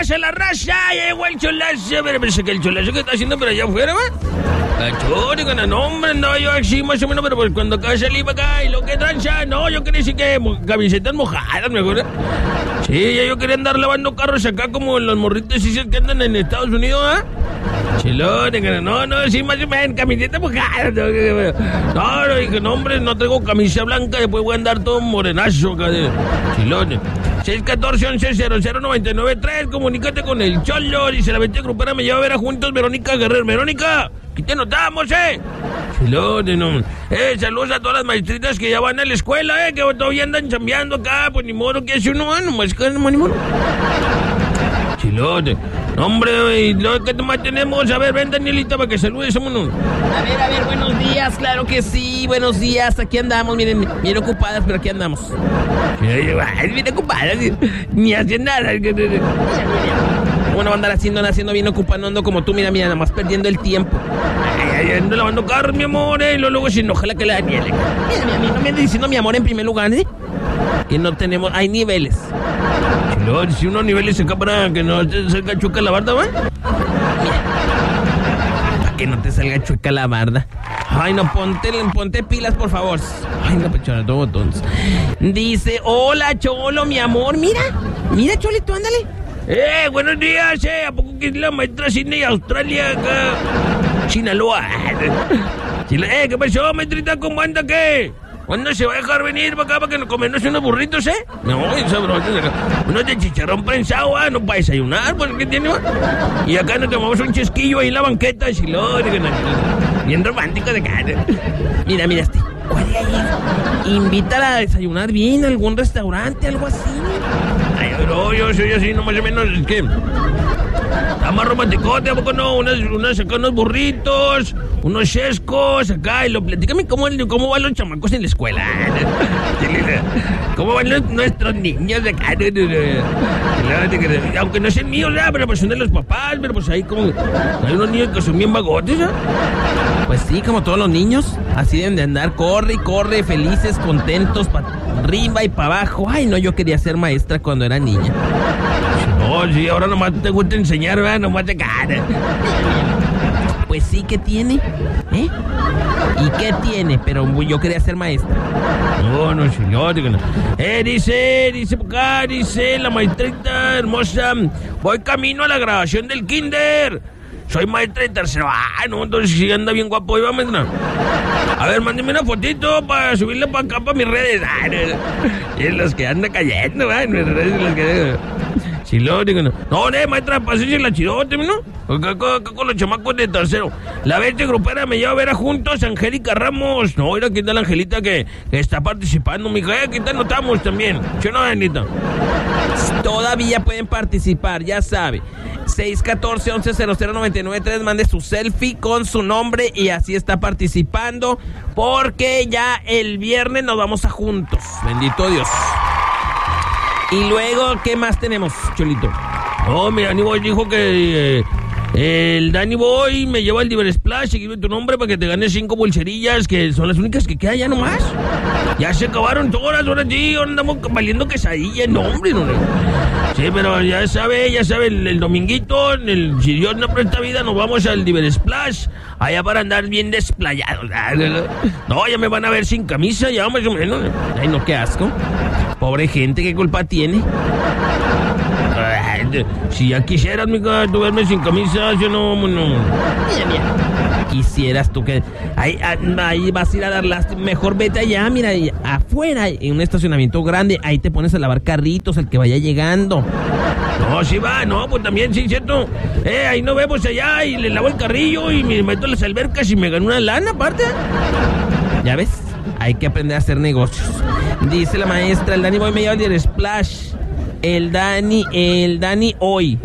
a la raza, ya llegó el cholazo, pero pensé que el cholazo que está haciendo por allá afuera, ¿va? Cachori, con el nombre, andaba yo así más o menos, pero pues cuando acá salí para acá y lo que tranza, no, yo quería decir que camisetas mojadas, me acuerdo. Sí, yo quería andar lavando carros acá como los morritos esos que andan en Estados Unidos, ¿ah? Chilón, no, sí, más o menos, camiseta mojada. No, dije, no, hombre, no tengo camisa blanca, después voy a andar todo morenazo acá. Chilón. 614-11-00-993, comunícate con el Cholo, dice la mente grupera, me lleva a ver a juntos Verónica Guerrero. Verónica, ¿qué te notamos, Chilón, no. Saludos a todas las maestritas que ya van a la escuela, que todavía andan chambeando acá, pues ni modo que hace uno, nomás que ni modo. Chilote. Hombre, ¿y lo que más tenemos? A ver, ven, Danielita, para que saludes a uno. A ver, buenos días, claro que sí, buenos días, aquí andamos, miren, bien ocupadas, pero aquí andamos. Bien ocupadas, ni haciendo nada. ¿Cómo no va a andar haciendo bien ocupado, ando como tú, mira, nada más perdiendo el tiempo. Ay, ando lavando carros, mi amor, y luego se enoja la que la Daniela. Mira, a mí no me anda diciendo mi amor en primer lugar, que no tenemos, hay niveles. Chilón, si unos niveles acá para que no te salga chueca la barda, ¿va? Para que no te salga chueca la barda. Ay, no, ponte pilas, por favor. Ay, no, pechona, todo botones. Dice, hola, Cholo, mi amor, mira, Cholito, ándale. Buenos días, ¿a poco que es la maestra Sydney Australia acá? Sinaloa. ¿Qué pasó, maestrita? ¿Cómo anda, qué? ¿Cuándo se va a dejar venir para acá para que nos comemos unos burritos, No, unos de chicharrón prensado, no para desayunar, pues, ¿qué tiene, Y acá nos tomamos un chesquillo ahí en la banqueta, bien romántico de acá. Mira, puede ir, invítala a desayunar bien a algún restaurante, algo así. Ay, no, yo soy así, no más o menos, es que está más romanticote, ¿a poco no? Acá unos burritos, unos chescos, acá, y platícame cómo van los chamacos en la escuela. ¿Cómo van nuestros niños de acá? Aunque no sean míos, pero pues son de los papás, pero pues ahí como hay unos niños que son bien vagotes, Pues sí, como todos los niños, así deben de andar, corre, felices, contentos, para arriba y para abajo. Ay, no, yo quería ser maestra cuando era niña. No, sí, ahora nomás te gusta enseñar, ¿verdad? Nomás te cara. Pues sí, ¿qué tiene? ¿Y qué tiene? Pero yo quería ser maestra. No, señor. Dice por acá, dice la maestrita hermosa, voy camino a la grabación del kinder. Soy maestra de tercero. No, entonces sí anda bien guapo, iba, maestra. A ver, mándeme una fotito para subirla para acá, para mis redes. Es los que anda cayendo, en mis redes, los que... Chilote, no, maestra, pasé la chilote, ¿no? Acá con los chamacos de tercero. La bestia grupera me lleva a ver a juntos Angélica Ramos. No, mira, ¿qué tal la Angelita que está participando, mija? ¿Qué tal notamos también? ¿Sí no, Anita? Todavía pueden participar, ya sabe. 614-11-00-993, mande su selfie con su nombre y así está participando, porque ya el viernes nos vamos a juntos. Bendito Dios. Y luego, ¿qué más tenemos, Cholito? No, mi Danny Boy dijo que el Danny Boy me lleva al Diver Splash, seguime tu nombre para que te ganes 5 bolserillas, que son las únicas que quedan ya nomás. Ya se acabaron todas, ahora sí, ahora andamos valiendo quesadilla, no, hombre, no. Sí, pero ya sabe, el dominguito, si Dios no presta vida, nos vamos al Diver Splash, allá para andar bien desplayados. No, ya me van a ver sin camisa, ya más o menos. Ay, no, qué asco. Pobre gente, ¿qué culpa tiene? Si ya quisieras, mija, tú verme sin camisa, yo no. Mira. Quisieras tú que... Ahí vas a ir a dar lástima. Mejor vete allá, mira, afuera, en un estacionamiento grande, ahí te pones a lavar carritos, el que vaya llegando. No, sí va, no, pues también, sí, cierto. Ahí nos vemos allá y le lavo el carrillo y me meto a las albercas y me gano una lana, aparte. ¿Ya ves? Hay que aprender a hacer negocios. Dice la maestra, el Danny Boy me lleva al Splash. El Danny hoy.